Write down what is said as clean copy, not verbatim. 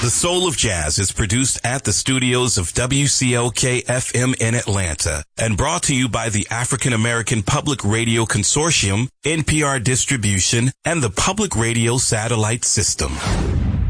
The Soul of Jazz is produced at the studios of WCLK-FM in Atlanta and brought to you by the African American Public Radio Consortium, NPR Distribution, and the Public Radio Satellite System.